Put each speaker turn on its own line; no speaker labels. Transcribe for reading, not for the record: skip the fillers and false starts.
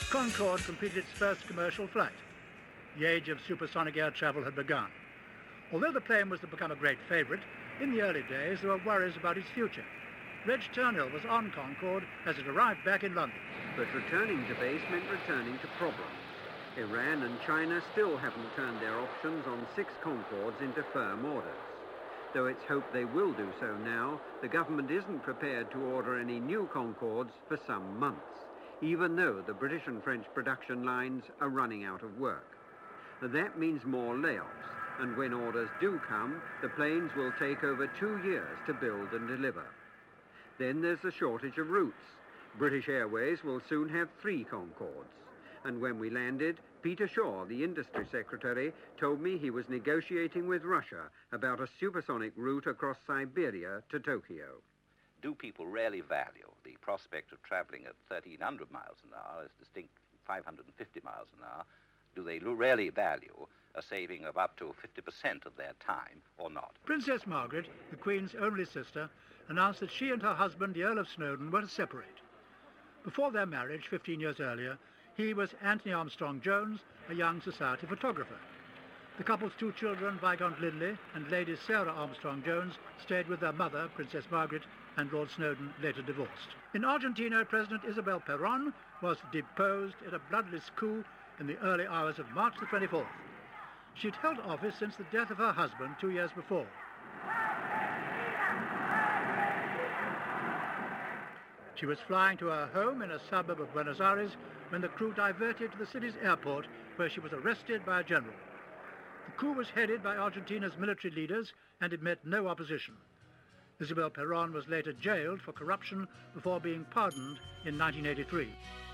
Concorde completed its first commercial flight. The age of supersonic air travel had begun. Although the plane was to become a great favourite, in the early days there were worries about its future. Reg Turnhill was on Concorde as it arrived back in London.
But returning to base meant returning to problems. Iran and China still haven't turned their options on 6 Concordes into firm orders. Though it's hoped they will do so now, the government isn't prepared to order any new Concordes for some months, even though the British and French production lines are running out of work. That means more layoffs, and when orders do come, the planes will take over 2 years to build and deliver. Then there's a shortage of routes. British Airways will soon have 3 Concordes. And when we landed, Peter Shaw, the industry secretary, told me he was negotiating with Russia about a supersonic route across Siberia to Tokyo.
Do people really value the prospect of travelling at 1,300 miles an hour as distinct from 550 miles an hour? Do they really value a saving of up to 50% of their time or not?
Princess Margaret, the Queen's only sister, announced that she and her husband, the Earl of Snowdon, were to separate. Before their marriage, 15 years earlier, he was Anthony Armstrong-Jones, a young society photographer. The couple's 2 children, Viscount Lindley and Lady Sarah Armstrong-Jones, stayed with their mother, Princess Margaret, and Lord Snowdon later divorced. In Argentina, President Isabel Perón was deposed in a bloodless coup in the early hours of March the 24th. She'd held office since the death of her husband 2 years before. She was flying to her home in a suburb of Buenos Aires when the crew diverted to the city's airport, where she was arrested by a general. The coup was headed by Argentina's military leaders, and it met no opposition. Isabel Perón was later jailed for corruption before being pardoned in 1983.